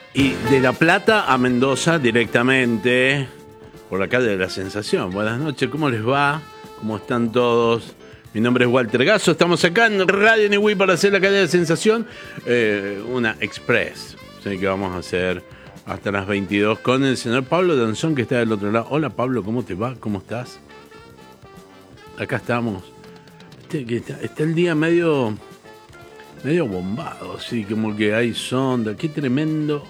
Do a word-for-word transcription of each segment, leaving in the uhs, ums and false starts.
Y de La Plata a Mendoza directamente por la calle de la Sensación. Buenas noches, ¿cómo les va? ¿Cómo están todos? Mi nombre es Walter Gasso, estamos acá en Radio Niwi para hacer la calle de la Sensación, eh, una express, ¿sí? Que vamos a hacer hasta las veintidós con el señor Pablo Danzón, que está del otro lado. Hola Pablo, ¿cómo te va? ¿Cómo estás? Acá estamos. Este, está, está el día medio medio bombado, sí, como que hay sonda. Qué tremendo.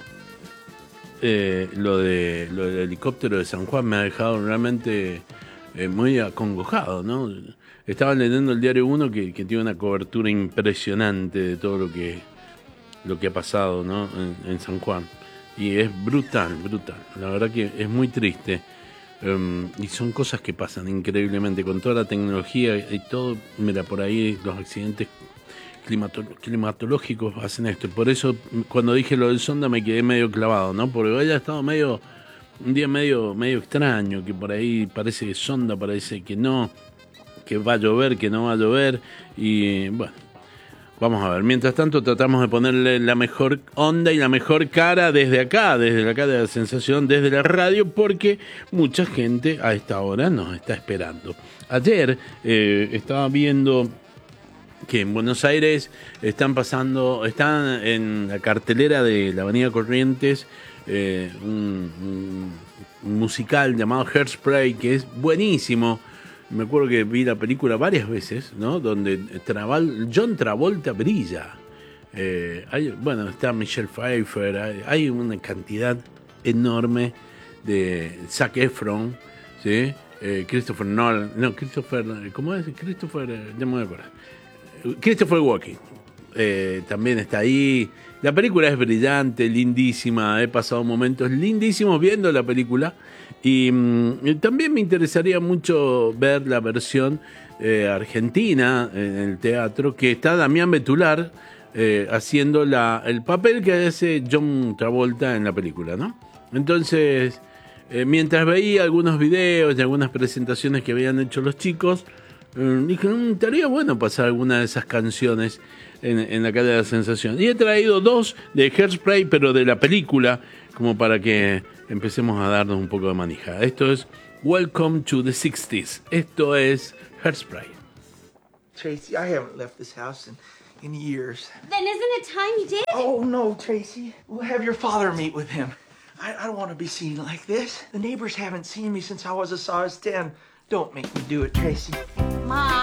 Eh, lo de lo del helicóptero de San Juan me ha dejado realmente eh, muy acongojado, ¿no? Estaba leyendo el Diario Uno que, que tiene una cobertura impresionante de todo lo que lo que ha pasado, ¿no? en, en San Juan, y es brutal, brutal. La verdad que es muy triste. Um, y son cosas que pasan increíblemente con toda la tecnología y todo. Mira, por ahí los accidentes climato- climatológicos hacen esto. Por eso cuando dije lo del sonda me quedé medio clavado, ¿no? Porque haya estado medio un día medio medio extraño, que por ahí parece que sonda, parece que no, que va a llover, que no va a llover, y bueno, vamos a ver. Mientras tanto tratamos de ponerle la mejor onda y la mejor cara desde acá, desde la cara de la Sensación, desde la radio, porque mucha gente a esta hora nos está esperando. Ayer eh, estaba viendo que en Buenos Aires están pasando, están en la cartelera de la Avenida Corrientes eh, un, un, un musical llamado Hairspray, que es buenísimo. Me acuerdo que vi la película varias veces, ¿no? Donde Traval, John Travolta brilla. Eh, hay, bueno, está Michelle Pfeiffer, hay, hay una cantidad enorme de Zac Efron, ¿sí? Eh, Christopher Nolan, no, Christopher, ¿cómo es? Christopher, eh, no me acuerdo. Christopher Walken eh, también está ahí. La película es brillante, lindísima. He pasado momentos lindísimos viendo la película. Y mm, también me interesaría mucho ver la versión eh, argentina en el teatro, que está Damián Betular eh, haciendo la, el papel que hace John Travolta en la película, ¿no? Entonces, eh, mientras veía algunos videos y algunas presentaciones que habían hecho los chicos, eh, dije, mm, estaría bueno pasar alguna de esas canciones en, en la calle de la Sensación. Y he traído dos de Hairspray, pero de la película, como para que empecemos a darnos un poco de manija. Esto es Welcome to the sixties. Esto es Hairspray. Tracy, I haven't left this house in, in years. Then isn't it time you did? Oh, no, Tracy. We'll have your father meet with him. I, I don't want to be seen like this. The neighbors haven't seen me since I was a size ten. Don't make me do it, Tracy. Mom.